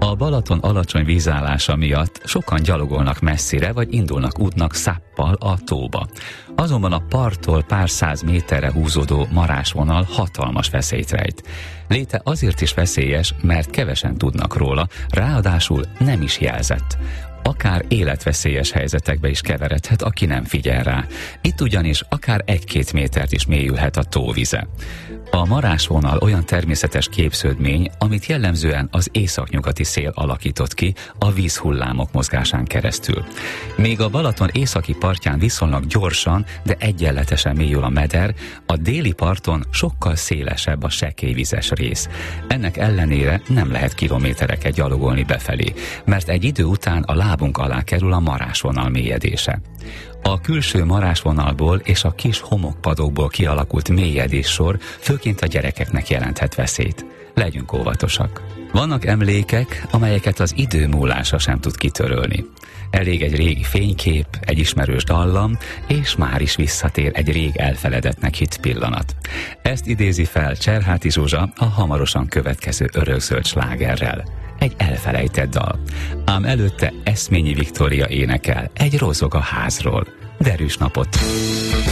A Balaton alacsony vízállása miatt sokan gyalogolnak messzire, vagy indulnak útnak száppal a tóba. Azonban a parttól pár száz méterre húzódó marásvonal hatalmas veszélyt rejt. Léte azért is veszélyes, mert kevesen tudnak róla, ráadásul nem is jelzett. Akár életveszélyes helyzetekbe is keveredhet, aki nem figyel rá. Itt ugyanis akár 1-2 métert is mélyülhet a tóvize. A marásvonal olyan természetes képződmény, amit jellemzően az északnyugati szél alakított ki a vízhullámok mozgásán keresztül. Míg a Balaton északi partján viszonylag gyorsan, de egyenletesen mélyül a meder, a déli parton sokkal szélesebb a sekélyvizes rész. Ennek ellenére nem lehet kilométereket gyalogolni befelé, mert egy idő után a lábunk alá kerül a marásvonal mélyedése. A külső marásvonalból és a kis homokpadokból kialakult mélyedéssor főként a gyerekeknek jelenthet veszélyt. Legyünk óvatosak. Vannak emlékek, amelyeket az idő múlása sem tud kitörölni. Elég egy régi fénykép, egy ismerős dallam, és már is visszatér egy rég elfeledettnek hitt pillanat. Ezt idézi fel Cserháti Zsuzsa a hamarosan következő örökzöld slágerrel. Egy elfelejtett dal. Ám előtte Eszményi Viktória énekel Egy rozog a házról. Derűs napot!